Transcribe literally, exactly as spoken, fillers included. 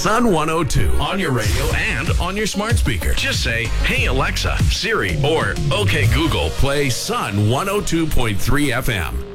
Sun one oh two on your radio and on your smart speaker. Just say, "Hey Alexa, Siri," or "Okay Google, play Sun one oh two point three F M."